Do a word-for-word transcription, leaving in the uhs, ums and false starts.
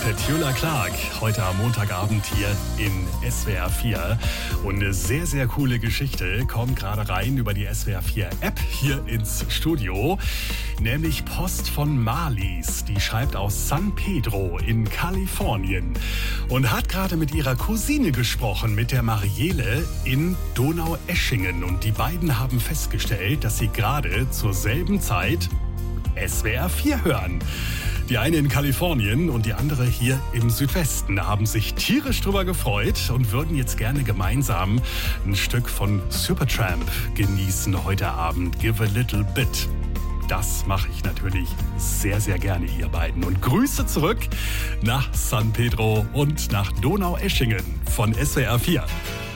Petula Clark, heute am Montagabend hier in S W R vier. Und eine sehr, sehr coole Geschichte kommt gerade rein über die S W R vier App hier ins Studio. Nämlich Post von Marlies. Die schreibt aus San Pedro in Kalifornien und hat gerade mit ihrer Cousine gesprochen, mit der Marielle in Donaueschingen. Und die beiden haben festgestellt, dass sie gerade zur selben Zeit S W R vier hören. Die eine in Kalifornien und die andere hier im Südwesten haben sich tierisch drüber gefreut und würden jetzt gerne gemeinsam ein Stück von Supertramp genießen heute Abend. Give a little bit. Das mache ich natürlich sehr, sehr gerne, ihr beiden. Und Grüße zurück nach San Pedro und nach Donaueschingen von S W R vier.